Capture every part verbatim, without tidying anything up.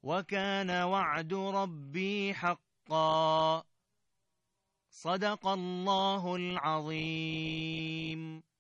وكان وعد ربي حقا. صدق الله العظيم.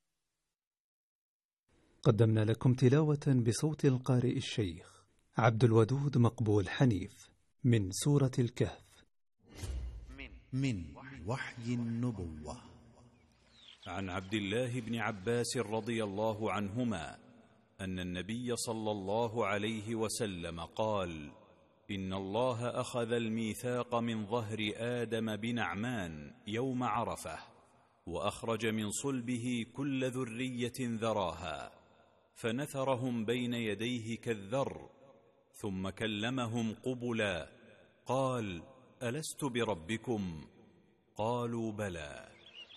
قدمنا لكم تلاوة بصوت القارئ الشيخ عبد الودود مقبول حنيف من سورة الكهف. من وحي النبوة. عن عبد الله بن عباس رضي الله عنهما أن النبي صلى الله عليه وسلم قال: إن الله أخذ الميثاق من ظهر آدم بنعمان يوم عرفة، وأخرج من صلبه كل ذرية ذراها، فنثرهم بين يديه كالذر، ثم كلمهم قبلا قال: ألست بربكم؟ قالوا بلى.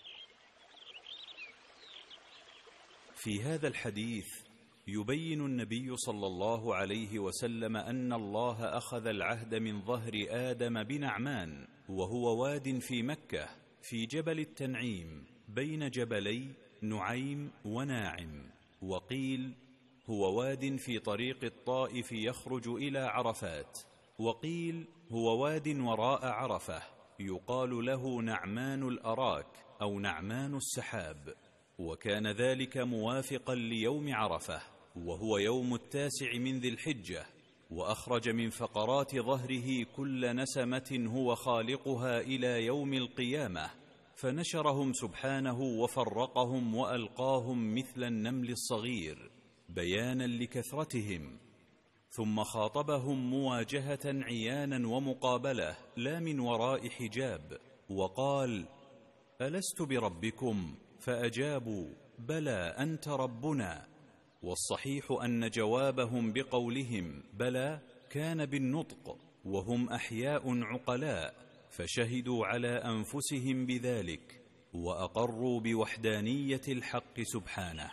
في هذا الحديث يبين النبي صلى الله عليه وسلم أن الله أخذ العهد من ظهر آدم بنعمان، وهو واد في مكة في جبل التنعيم بين جبلي نعيم وناعم، وقيل هو واد في طريق الطائف يخرج إلى عرفات، وقيل هو واد وراء عرفة يقال له نعمان الأراك أو نعمان السحاب. وكان ذلك موافقا ليوم عرفة، وهو يوم التاسع من ذي الحجة، وأخرج من فقرات ظهره كل نسمة هو خالقها إلى يوم القيامة، فنشرهم سبحانه وفرقهم وألقاهم مثل النمل الصغير بيانا لكثرتهم، ثم خاطبهم مواجهة عيانا ومقابلة لا من وراء حجاب، وقال: ألست بربكم؟ فأجابوا: بلى أنت ربنا. والصحيح أن جوابهم بقولهم بلى كان بالنطق، وهم أحياء عقلاء، فشهدوا على أنفسهم بذلك وأقروا بوحدانية الحق سبحانه.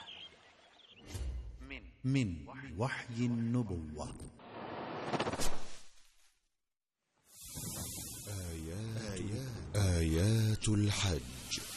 من وحي النبوة. آيات, آيات الحج.